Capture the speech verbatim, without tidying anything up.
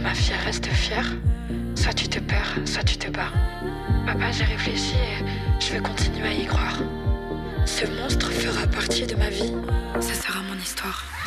ma fille reste fière. Soit tu te perds, soit tu te bats. Papa, j'ai réfléchi et je vais continuer à y croire. Ce monstre fera partie de ma vie. Ça sera mon histoire.